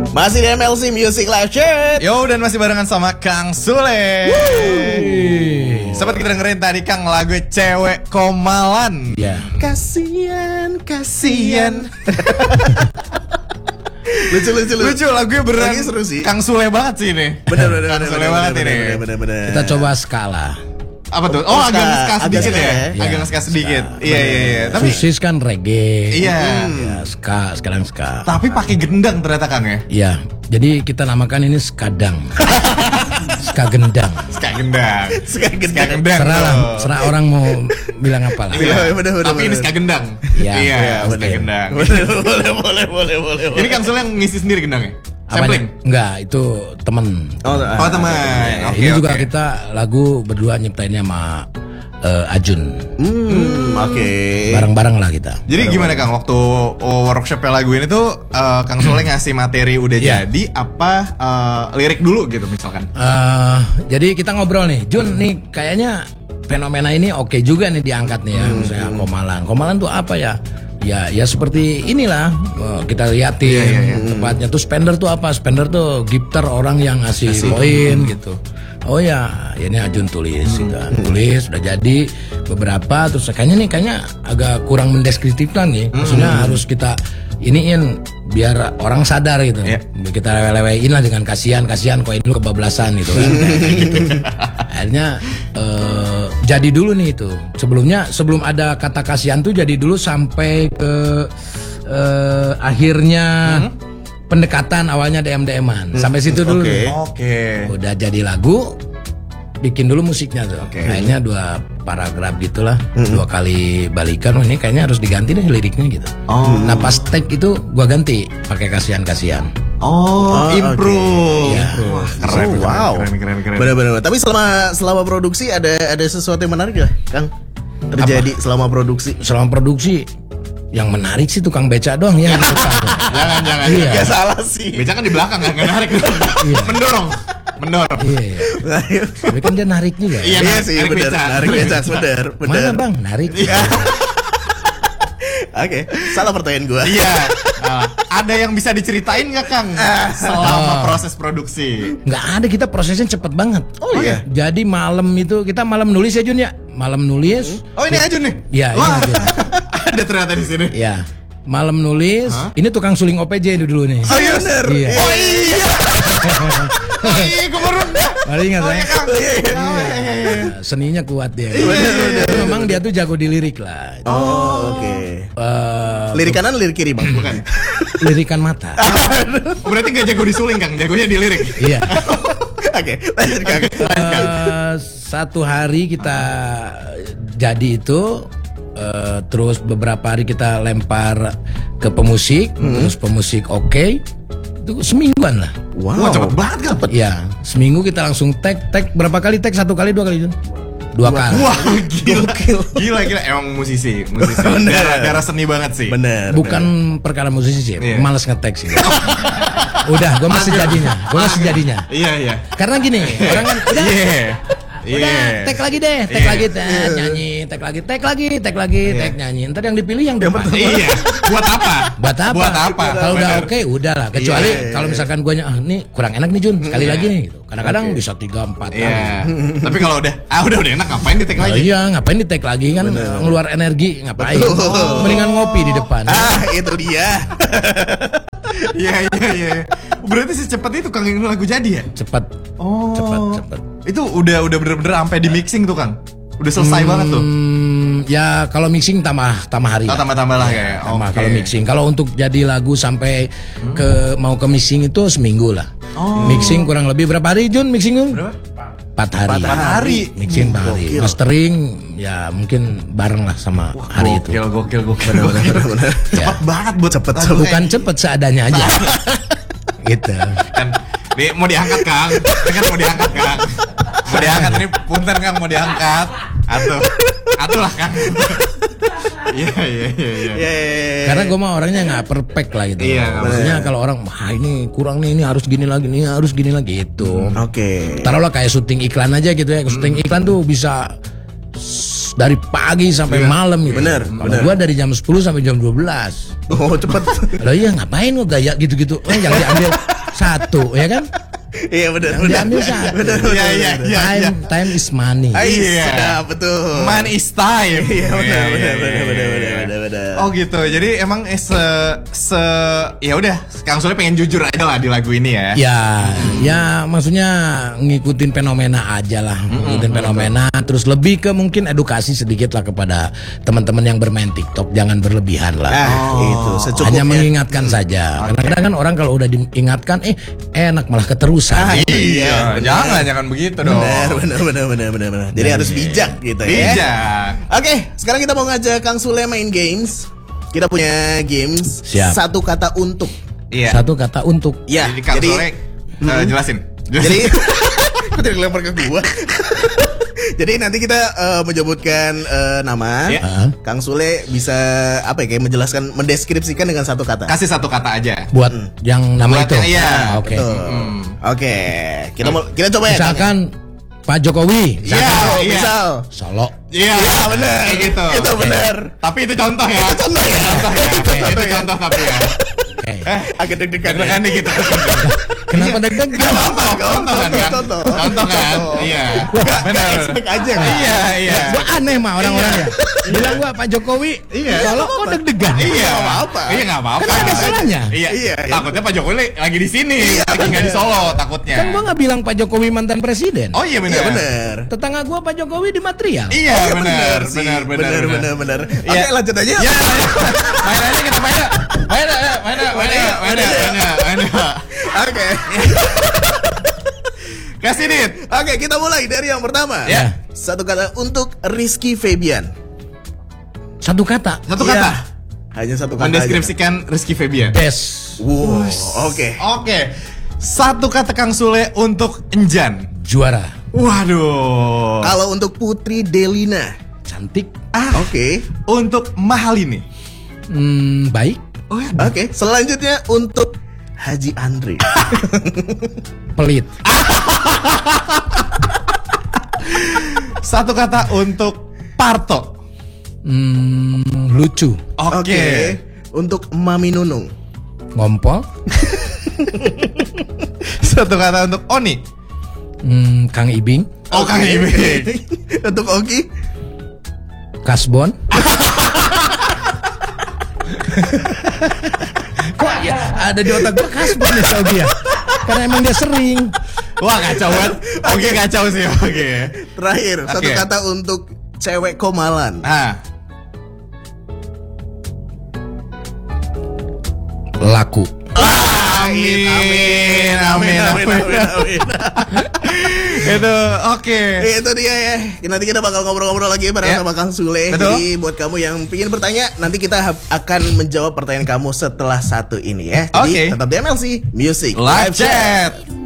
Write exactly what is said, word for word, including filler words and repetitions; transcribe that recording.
Masih di M L C Music Live Chat. Yo, dan masih barengan sama Kang Sule. Sempat kita dengerin tadi Kang lagu Cewek Komalan. Ya. Kasian, kasian. lucu, lucu, lucu. Lucu lagunya beneran. Lagi seru sih. Kang Sule banget sih ini. Bener, bener, Kang bener, Sule bener, banget bener, ini. bener, bener, bener. Kita coba skala. Apa tuh? Oh, Ska, agak ska sedikit agak ya? ska, ya. Agak ska sedikit. Iya, iya, iya. Tapi Susis kan reggae. iya. Ya, ska, sekarang ska. Tapi pakai gendang ternyata Kang ya. Iya. Jadi kita namakan ini skadang. Ska gendang. Ska gendang. Ska gendang. Ska gendang. Serah lah, tuh. serah orang mau bilang apa lah. Iya, Iya, bener, bener, tapi ini bener. ska gendang. Iya. Iya, Iya, ska bener. gendang. Boleh, boleh, boleh, boleh, boleh. Ini Kang Sule yang ngisi sendiri gendangnya? Apanya? Sampling? Enggak, itu temen. Oh, Oh teman. Ya, Oke, ini juga oke. kita lagu berdua nyiptainnya sama eh, Ajun. Hmm, oke. Bareng-bareng lah kita. Jadi gimana Kang waktu oh, workshopnya lagu ini tuh eh, Kang Sule ngasih materi udah Iya. jadi apa eh, lirik dulu gitu misalkan? Eh, jadi kita ngobrol nih, Jun nih kayaknya fenomena ini oke juga nih diangkat nih ya, misalnya Komalan. Komalan tuh apa ya? Ya, ya seperti inilah eh, kita liatin Iya, iya, iya. tempatnya tuh spender tuh apa? Spender tuh gitar orang yang ngasih poin gitu. Oh ya, ya ini Ajun tulis, gitu. tulis udah jadi beberapa terus kayaknya nih kayaknya agak kurang mendeskriptifkan nih. Maksudnya harus kita iniin biar orang sadar gitu. Iya. Kita lewe-lewein lah dengan kasihan, kasihan koin dulu kebablasan gitu kan. Akhirnya eh, jadi dulu nih itu. Sebelumnya sebelum ada kata kasihan tuh jadi dulu sampai ke eh, akhirnya pendekatan awalnya D M D M-an. Sampai situ dulu. Oke. nih. Oke. Udah jadi lagu, bikin dulu musiknya tuh. Oke. Kayaknya dua paragraf gitulah, dua kali balikan. Oh, ini kayaknya harus diganti deh liriknya gitu. Oh. Nah pas take itu gua ganti pakai kasihan-kasihan. Oh, Oh, improve. Iya. Wah, keren, Oh, keren, wow. keren, keren, keren. Benar-benar. Tapi selama selama produksi ada ada sesuatu yang menarik gak, Kang? Terjadi selama produksi? Selama produksi yang menarik sih tukang beca doang ya. Jangan, jangan. Iya. Gak salah sih. Beca kan di belakang kan, nggak narik. Mendorong, mendorong. Iya, iya. Tapi kan dia narik juga. Iya, Iya narik- sih, narik benar. beca. Narik beca, benar, benar. Mana bang narik? Oke, salah pertanyaan gua. Iya. Nah, ada yang bisa diceritain nggak Kang selama proses produksi? Nggak ada, kita prosesnya cepet banget. Oh, iya. Jadi malam itu kita malam nulis ya Jun ya. Malam nulis. Oh ini Ajun nih? Iya, ini Wah, Ajun. ada ternyata di sini. Ya. Malam nulis. Ini tukang suling O P J dulu nih. Oh iya benar. Iya. Oh iya. Oh iya, gue baru. Baru ingat Oh saya. iya Kang. Iya, iya, iya. Seninya kuat dia. Benar, Tapi memang dia tuh jago di lirik lah. Oh, oke. Eh, Lirik kanan, lirik kiri, Bang. Bukan. lirikan mata. Oh, berarti nggak jago disuling Kang, jagonya di lirik. Iya. Oke, lanjut, Kang. Eh, satu hari kita jadi itu eh, terus beberapa hari kita lempar ke pemusik, terus pemusik oke, itu semingguan lah. Wah cepet banget Kang. Ya, seminggu kita langsung tag, tag berapa kali tag? Satu kali, dua kali itu? Dua kali. Wah gila, gila gila emang musisi, musisi. Darah, darah seni banget sih. Benar. Bukan perkara musisi sih, Iya. males nge-tag sih. Udah, gue masih jadinya, gue masih jadinya. Iya iya. Karena gini, orang kan udah, Iya. udah, Iya. tag lagi deh, tag Iya. lagi, tag nyanyi, tag lagi, tag lagi, tag lagi, tag nyanyi. Ntar yang dipilih yang depan. Iya. Buat apa? Buat apa? Buat apa? Kalau udah Bener. oke, udah lah. Kecuali Iya, iya, kalau misalkan gue ah, nih kurang enak nih Jun, sekali Iya. lagi nih. Gitu. Kadang-kadang bisa tiga empat kali. Iya. Tapi kalau udah, ah udah udah enak ngapain di tag Oh, lagi? iya, ngapain di tag lagi kan ngeluar energi, ngapain? Betul. Mendingan ngopi di depan. Ah, itu dia. Iya iya iya. Berarti secepat itu Kang ini lagu jadi ya? Cepat. Oh. Cepat, cepat. Itu udah udah bener-bener sampai di mixing tuh Kang. Udah selesai banget tuh. Hmm, ya kalau mixing tambah tambah hari. Oh, lah. tambah-tambah lah kayak. Tambah Oke. kalau mixing. Kalau untuk jadi lagu sampai ke mau ke mixing itu seminggu lah. Mixing kurang lebih berapa hari Jun mixing Jun? Berapa? Empat hari. Empat hari. Mixing empat hari. Gokil. Mastering ya mungkin bareng lah sama hari itu. Gokil gokil gokil. gokil. Cepet banget buat Cepet, lagu cepet. Bukan kayak cepet seadanya aja. Gitu. kan di, mau diangkat Kang. Ini kan mau diangkat Kang. Mau diangkat ini punten Kang mau diangkat. Atuh. Atuh lah Kang. Iya iya iya iya. Iya, iya, iya. Karena gue mah orangnya nggak perfect lah gitu. Iya, Maksudnya kalau orang, wah ini kurang nih, ini harus gini lagi, ini harus gini lagi gitu. Oke. Taruhlah kayak syuting iklan aja gitu ya. Syuting iklan tuh bisa s- dari pagi sampai malam gitu. Bener, Kalau bener. gua dari jam sepuluh sampai jam dua belas. Oh, cepet. Lah iya ngapain lo gaya gitu-gitu? Eh, yang diambil satu, ya kan? Iya benar Yang benar. diambil satu. Benar Iya, benar. iya, benar. iya. Time, time is money. Ah, Iya, Iya. betul. Man is time. Iya benar Iya, benar iya, benar iya, benar iya. benar benar benar. Oh gitu. Jadi emang eh, se se ya udah, Kang Sule pengen jujur aja lah di lagu ini ya. Ya, ya maksudnya ngikutin fenomena aja lah, ngikutin fenomena. Terus lebih ke mungkin edukasi sedikit lah kepada teman-teman yang bermain TikTok, jangan berlebihan lah. Ah, itu secukupnya. Hanya mengingatkan saja. Karena kadang kan orang kalau udah diingatkan, eh enak malah keterusan. Iya, jangan jangan begitu dong. Benar, benar, benar, benar, benar, benar. Jadi harus bijak gitu ya. Bijak. Oke, sekarang kita mau ngajak Kang Sule main games. Kita punya games Siap. satu kata untuk. Iya. Satu kata untuk. Ya, Jadi Kang jadi Sule eh, jelasin. jadi kok jadi lempar ke gua. Jadi nanti kita eh, menyebutkan eh, nama. Iya. Ah. Kang Sule bisa apa ya, kayak menjelaskan, mendeskripsikan dengan satu kata. Kasih satu kata aja. Buat yang nama Buat itu. yang- iya, Ah, Oke. Betul. Oke, kita mau kita coba ya. Kang, ya? Misalkan Pak Jokowi, Iya, Misal, iya. misal. Solo. Iya, Iya, benar. Kayak gitu. Itu benar. Tapi itu contoh ya. Itu contoh ya. Contoh ya. Itu contoh Itu ya. contoh tapi ya. Oke. Eh, Agak deg-degan. ya. deg-degan dikit. Kenapa deg-degan? Contoh, contoh kan kan? Contoh. Contoh kan? Iya. Benar. Expect aja. Iya, iya. Gua aneh mah orang-orang ya. Bilang gua Pak Jokowi, Iya. Solo kok deg-degan? Iya, Nggak apa-apa. Iya, nggak apa-apa. Kan ada salahnya. Iya, Iya, iya. Takutnya Pak Jokowi lagi di sini, lagi nggak di Solo takutnya. Kan gua nggak bilang Pak Jokowi mantan presiden. Oh iya benar. Iya benar. Tetangga gua Pak Jokowi di material. Iya benar, sih. benar, benar, benar, benar, benar. Oke, Iya. lanjut aja. Ya, main aja kita main aja. Main aja, main aja, main aja, main aja, main aja, main aja. Oke. Kasih dit. Oke, kita mulai dari yang pertama. Ya. Satu kata untuk Rizky Febian. Satu kata. Satu Iya. kata. Hanya satu kata. Mendeskripsikan Rizky Febian. Best. Aja. Wow, oke. Oke. Satu kata Kang Sule untuk Enjan. Juara. Waduh. Kalau untuk Putri Delina. Cantik. Ah, Oke. untuk Mahalini. Hmm, baik. Oh ya. Oke, selanjutnya untuk Haji Andre. Pelit. Satu kata untuk Parto. Hmm, lucu. Oke. Untuk Mami Nunung. Ngompol. Satu kata untuk Oni. Hmm, Kang Ibing. Oh, Kang Ibing. Untuk Ogi. Kasbon. Kok ya ada di otak gua Kasbon ya tau dia. Karena emang dia sering. Wah, kacau banget. Oke, kacau sih. Oke. Terakhir, satu Oke. kata untuk cewek Komalan. Ah, Laku. amin, amin, amin, amin. amin. Itu oke. Itu dia ya. Nanti kita bakal ngobrol-ngobrol lagi bareng Ya. sama Kang Sule. Betul. Jadi buat kamu yang ingin bertanya, nanti kita ha- akan menjawab pertanyaan kamu setelah satu ini ya. Jadi Oke. tetap di M L C Music Live chat.